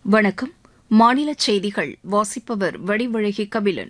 வணக்கம். மாநிலச் செய்திகள் வாசிப்பவர் வடிவழகி கபிலன்.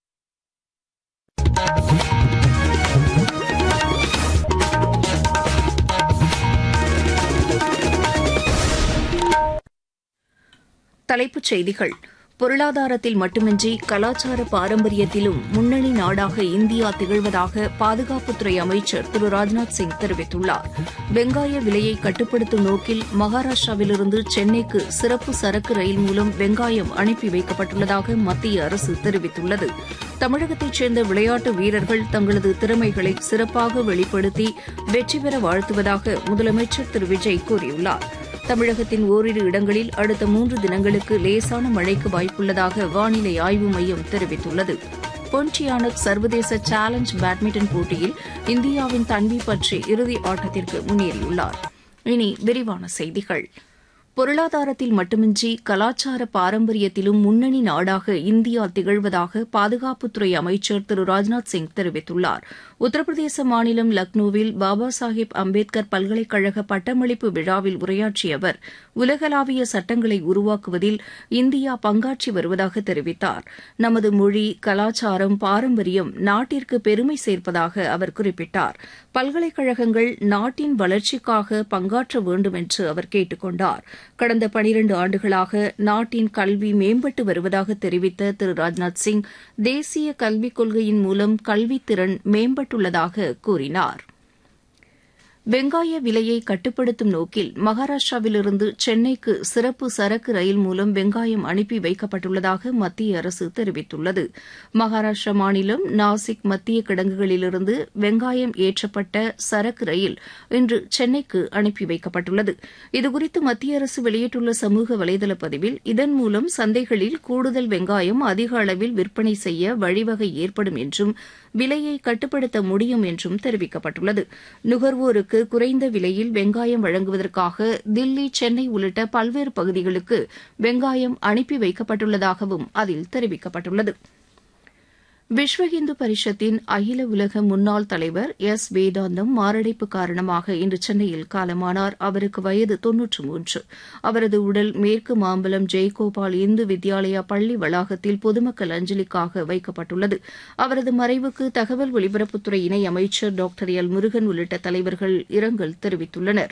தலைப்புச் செய்திகள். பொருளாதாரத்தில் மட்டுமின்றி கலாச்சார பாரம்பரியத்திலும் முன்னணி நாடாக இந்தியா திகழ்வதாக பாதுகாப்புத்துறை அமைச்சர் திரு ராஜ்நாத் சிங் தெரிவித்துள்ளார். வெங்காய விலையை கட்டுப்படுத்தும் நோக்கில் மகாராஷ்டிராவிலிருந்து சென்னைக்கு சிறப்பு சரக்கு ரயில் மூலம் வெங்காயம் அனுப்பி வைக்கப்பட்டுள்ளதாக மத்திய அரசு தெரிவித்துள்ளது. தமிழகத்தைச் சேர்ந்த விளையாட்டு வீரர்கள் தங்களது திறமைகளை சிறப்பாக வெளிப்படுத்தி வெற்றி பெற வாழ்த்துவதாக முதலமைச்சர் திரு விஜய் கூறியுள்ளார். தமிழகத்தின் ஓரிரு இடங்களில் அடுத்த 3 தினங்களுக்கு லேசான மழைக்கு வாய்ப்புள்ளதாக வானிலை ஆய்வு மையம் தெரிவித்துள்ளது. பொன்டியானக் சர்வதேச சேலஞ்ச் பேட்மிண்டன் போட்டியில் இந்தியாவின் தன்வி பற்றி இறுதி ஆட்டத்திற்கு முன்னேறியுள்ளார். இனி விரிவான செய்திகள். பொருளாதாரத்தில் மட்டுமின்றி கலாச்சார பாரம்பரியத்திலும் முன்னணி நாடாக இந்தியா திகழ்வதாக பாதுகாப்புத்துறை அமைச்சர் திரு ராஜ்நாத் சிங் தெரிவித்துள்ளார். உத்தரப்பிரதேச மாநிலம் லக்னோவில் பாபா சாஹேப் அம்பேத்கர் பல்கலைக்கழக பட்டமளிப்பு விழாவில் உரையாற்றிய அவர் உலகளாவிய சட்டங்களை உருவாக்குவதில் இந்தியா பங்காற்றி வருவதாக தெரிவித்தார். நமது மொழி, கலாச்சாரம், பாரம்பரியம் நாட்டிற்கு பெருமை சேர்ப்பதாக அவர் குறிப்பிட்டார். பல்கலைக்கழகங்கள் நாட்டின் வளர்ச்சிக்காக பங்காற்ற வேண்டும் என்று அவர் கேட்டுக் கொண்டார். கடந்த 12 ஆண்டுகளாக நாட்டின் கல்வி மேம்பட்டு வருவதாக தெரிவித்த திரு ராஜ்நாத் சிங் தேசிய கல்விக் கொள்கையின் மூலம் கல்வித்திறன் மேம்பட்டுள்ளதாக கூறினார். வெங்காய விலையை கட்டுப்படுத்தும் நோக்கில் மகாராஷ்டிராவிலிருந்து சென்னைக்கு சிறப்பு சரக்கு ரயில் மூலம் வெங்காயம் அனுப்பி வைக்கப்பட்டுள்ளதாக மத்திய அரசு தெரிவித்துள்ளது. மகாராஷ்டிரா மாநிலம் நாசிக் மத்திய கிடங்குகளிலிருந்து வெங்காயம் ஏற்றப்பட்ட சரக்கு ரயில் இன்று சென்னைக்கு அனுப்பி வைக்கப்பட்டுள்ளது. இதுகுறித்து மத்திய அரசு வெளியிட்டுள்ள சமூக வலைதள பதிவில் இதன் மூலம் சந்தைகளில் கூடுதல் வெங்காயம் அதிக அளவில் விற்பனை செய்ய வழிவகை ஏற்படும் என்றும் விலையை கட்டுப்படுத்த முடியும் என்றும் தெரிவிக்கப்பட்டுள்ளது. நுகர்வோருக்கு குறைந்த விலையில் வெங்காயம் வழங்குவதற்காக தில்லி, சென்னை உள்ளிட்ட பல்வேறு பகுதிகளுக்கு வெங்காயம் அனுப்பி வைக்கப்பட்டுள்ளதாகவும் அதில் தெரிவிக்கப்பட்டுள்ளது. விஸ்வ இந்து பரிஷத்தின் அகில உலக முன்னாள் தலைவர் எஸ் வேதாந்தம் மாரடைப்பு காரணமாக இன்று சென்னையில் காலமானார். அவருக்கு வயது 93. அவரது உடல் மேற்கு மாம்பலம் ஜெயகோபால் இந்து வித்யாலயா பள்ளி வளாகத்தில் பொதுமக்கள் அஞ்சலிக்காக வைக்கப்பட்டுள்ளது. அவரது மறைவுக்கு தகவல் ஒலிபரப்புத்துறை இணை அமைச்சர் டாக்டர் எல் முருகன் உள்ளிட்ட தலைவர்கள் இரங்கல் தெரிவித்துள்ளனா்.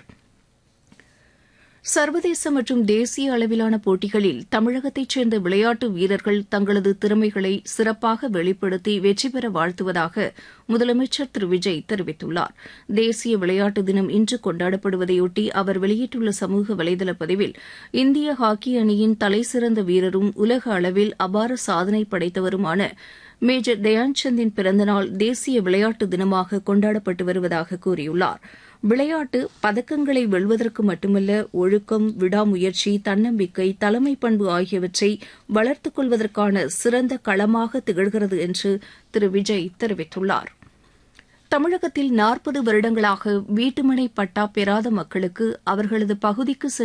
சர்வதேச மற்றும் தேசிய அளவிலான போட்டிகளில் தமிழகத்தைச் சேர்ந்த விளையாட்டு வீரர்கள் தங்களது திறமைகளை சிறப்பாக வெளிப்படுத்தி வெற்றி பெற வாழ்த்துவதாக முதலமைச்சர் திரு விஜய் தெரிவித்துள்ளார். தேசிய விளையாட்டு தினம் இன்று கொண்டாடப்படுவதையொட்டி அவர் வெளியிட்டுள்ள சமூக வலைதள பதிவில் இந்திய ஹாக்கி அணியின் தலைசிறந்த வீரரும் உலக அளவில் அபார சாதனை படைத்தவருமான மேஜர் தயான்சந்தின் பிறந்தநாள் தேசிய விளையாட்டு தினமாக கொண்டாடப்பட்டு வருவதாக கூறியுள்ளார். விளையாட்டு பதக்கங்களை வெல்வதற்கு மட்டுமல்ல, ஒழுக்கம், விடாமுயற்சி, தன்னம்பிக்கை, தலைமை பண்பு ஆகியவற்றை வளர்த்துக் கொள்வதற்கான சிறந்த களமாக திகழ்கிறது என்று திரு விஜய் தெரிவித்துள்ளார். தமிழகத்தில் 40 வருடங்களாக வீட்டுமனை பட்டா பெறாத மக்களுக்கு அவர்களது பகுதிக்கு